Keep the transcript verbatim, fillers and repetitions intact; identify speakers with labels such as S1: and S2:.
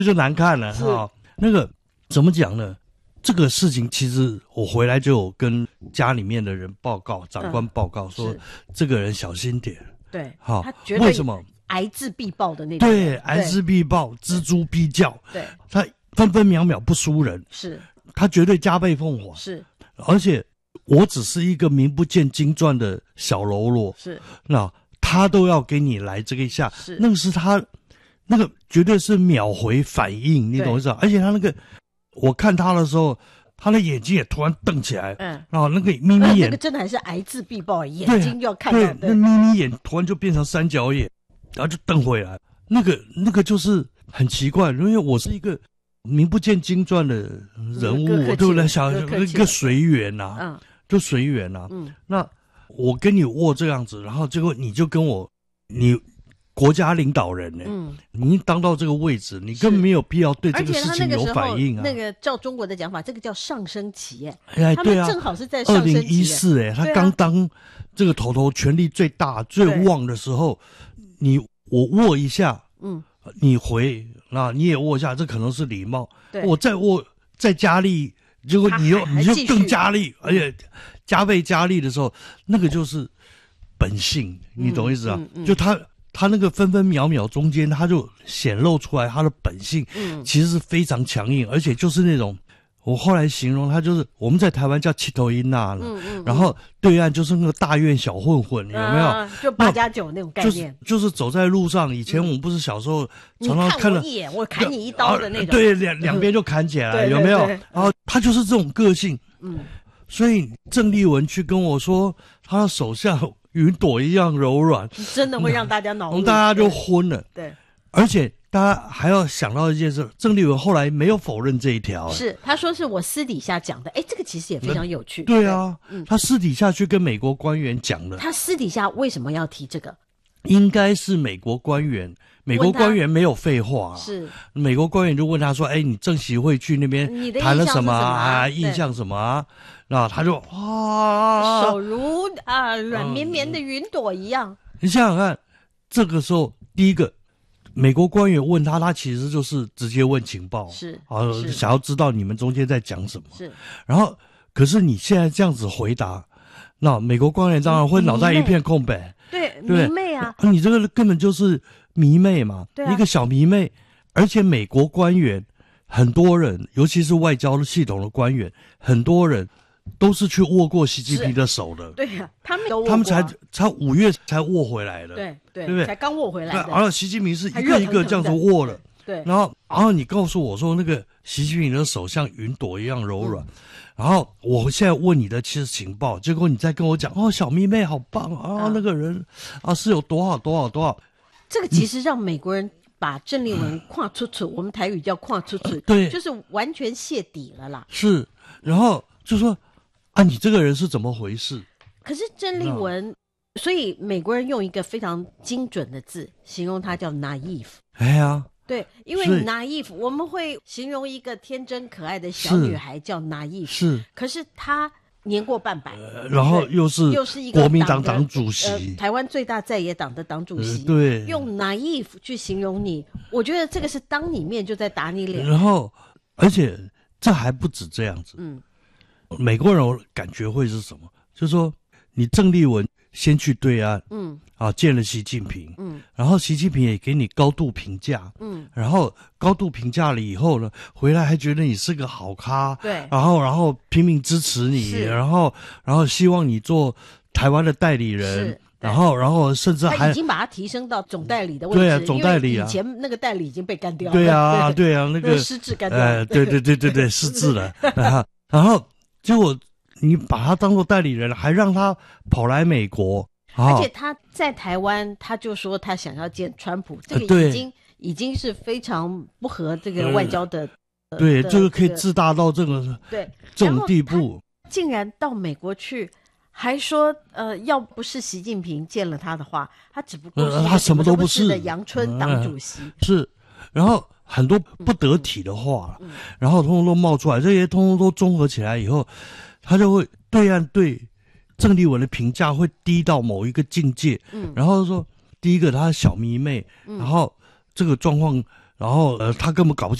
S1: 就难看了哈。那个怎么讲呢？这个事情其实我回来就有跟家里面的人报告，长官报告说，这个人小心点。
S2: 对，
S1: 好，
S2: 他绝对
S1: 为什么？
S2: 睚眦必报的那种。
S1: 对，睚眦必报，锱铢必较。
S2: 对，
S1: 他分分秒秒不输人。
S2: 是，
S1: 他绝对加倍奉还。
S2: 是，
S1: 而且我只是一个名不见经传的小喽啰。
S2: 是，
S1: 那他都要给你来这个一下，
S2: 是，
S1: 那个是他，那个绝对是秒回反应，你懂意思吧？而且他那个。我看他的时候，他的眼睛也突然瞪起来，嗯，然后那个眯眯眼，
S2: 那个真的还是睚眦必报，眼睛就要看到，
S1: 对，那眯眯眼突然就变成三角眼，然后就瞪回来，那个那个就是很奇怪，因为我是一个名不见经传的人物，对不对？想一个随缘呐，嗯，就随缘呐，嗯，那我跟你握这样子，然后结果你就跟我你。国家领导人呢、欸？嗯，你当到这个位置，你根本没有必要对这个事情有反应啊。
S2: 那个照中国的讲法，这个叫上升期哎、
S1: 欸，哎，对啊，
S2: 正好是在上升期、欸。
S1: 二零一四哎，他刚当这个头头权力最大、最旺的时候，你我握一下，嗯，你回，那你也握一下，这可能是礼貌。我再握再加力，结果你又你就更加力，而且加倍加力的时候，那个就是本性，你懂意思啊？嗯嗯嗯、就他。他那个分分秒秒中间，他就显露出来他的本性，嗯，其实是非常强硬，而且就是那种，我后来形容他就是我们在台湾叫七头音呐，嗯嗯，然后对岸就是那个大院小混混，有没有？
S2: 啊、就八加九那种概念，
S1: 就是就是走在路上，以前我们不是小时候常常看到
S2: 一眼我砍你一刀的那种，
S1: 对，两两边就砍起来，有没有？然后他就是这种个性，嗯，所以郑丽文去跟我说，他的手下。云朵一样柔软，
S2: 真的会让大家恼怒，
S1: 大家就昏了。
S2: 对，
S1: 而且大家还要想到一件事，郑丽文后来没有否认这一条，
S2: 是他说是我私底下讲的，哎，这个其实也非常有趣。
S1: 对啊，嗯、他私底下去跟美国官员讲了。
S2: 他私底下为什么要提这个？
S1: 应该是美国官员，美国官员没有废话、啊，
S2: 是
S1: 美国官员就问他说：“哎，你政协会去那边谈了什么啊？印象什么啊？”那他就哇，
S2: 手如啊软绵绵的云朵一样。
S1: 你想想看，这个时候第一个，美国官员问他，他其实就是直接问情报，
S2: 是
S1: 啊，想要知道你们中间在讲什么。
S2: 是，
S1: 然后可是你现在这样子回答，那美国官员当然会脑袋一片空白。
S2: 对，迷妹啊，
S1: 你这个根本就是迷妹嘛，
S2: 对啊、
S1: 一个小迷妹，而且美国官员很多人，尤其是外交系统的官员，很多人。都是去握过习近平的手的，
S2: 对呀、啊，他们都握过、啊、
S1: 他们才才五月才握回来的，
S2: 对对，
S1: 对不对？
S2: 才刚握回来的。
S1: 然后习近平是一个一个这样子握了，
S2: 对。
S1: 然后然后你告诉我说那个习近平的手像云朵一样柔软，嗯、然后我现在问你的其实情报，结果你再跟我讲哦，小迷妹好棒啊，啊那个人啊是有多好多好多好。
S2: 这个其实让美国人把郑丽文跨出去，嗯、我们台语叫跨出去，
S1: 对，
S2: 就是完全泄底了啦。
S1: 是，然后就说。啊，你这个人是怎么回事？
S2: 可是郑丽文，嗯、所以美国人用一个非常精准的字形容他叫 naive。
S1: 哎呀，
S2: 对，因为 naive 我们会形容一个天真可爱的小女孩叫 naive，
S1: 是。
S2: 可是她年过半百，
S1: 呃、然后又是
S2: 又是一个
S1: 国民党党主席、
S2: 呃，台湾最大在野党的党主席，
S1: 呃、对，
S2: 用 naive 去形容你，我觉得这个是当你面就在打你脸。
S1: 然后，而且这还不止这样子，嗯。美国人感觉会是什么？就是说，你郑丽文先去对岸，嗯，啊，见了习近平，嗯，然后习近平也给你高度评价，嗯，然后高度评价了以后呢，回来还觉得你是个好咖，
S2: 对，
S1: 然后然后拼命支持你，然后然后希望你做台湾的代理人。然后，然后甚至还
S2: 他已经把他提升到总代理的位置，
S1: 对啊，总代理啊，
S2: 以前那个代理已经被干掉了，
S1: 对啊，对啊，那个
S2: 失智干掉了，
S1: 呃，对对对对对，失智了，然后。结果你把他当作代理人，还让他跑来美国，
S2: 而且他在台湾，他就说他想要见川普，这个已经、呃、已经是非常不合这个外交的，
S1: 呃、对，这个可以自大到这个
S2: 对
S1: 这种地步，
S2: 竟然到美国去，还说呃，要不是习近平见了他的话，他只不过是、呃、
S1: 他什么都不是
S2: 的阳春党主席、
S1: 呃、是，然后。很多不得体的话、嗯嗯、然后通通都冒出来，这些通通都综合起来以后，他就会对岸对郑丽文的评价会低到某一个境界。嗯，然后说第一个他小迷妹，嗯、然后这个状况，然然后呃，他根本搞不